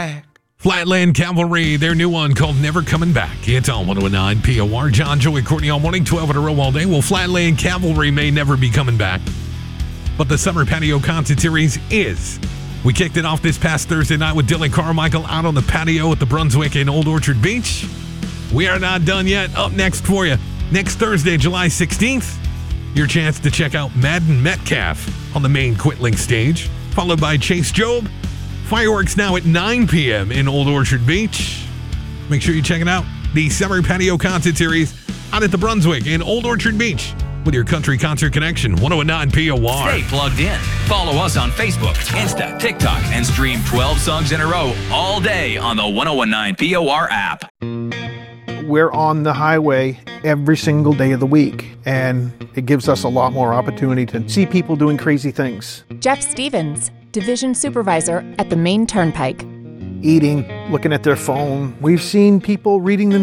back. Flatland Cavalry, their new one called Never Coming Back. It's on 109 POR. John, Joey, Courtney all morning, 12 in a row all day. Well, Flatland Cavalry may never be coming back, but the Summer Patio Concert Series is. We kicked it off this past Thursday night with Dylan Carmichael out on the patio at the Brunswick in Old Orchard Beach. We are not done yet. Up next for you, next Thursday, July 16th, your chance to check out Madden Metcalf on the main Quitling stage, followed by Chase Job. Fireworks now at 9 p.m. in Old Orchard Beach. Make sure you check it out. The Summer Patio Concert Series out at the Brunswick in Old Orchard Beach with your country concert connection, 109 POR. Stay plugged in. Follow us on Facebook, Insta, TikTok, and stream 12 songs in a row all day on the 1019 POR app. We're on the highway every single day of the week, and it gives us a lot more opportunity to see people doing crazy things. Jeff Stevens, Division Supervisor at the Maine Turnpike. Eating, looking at their phone. We've seen people reading the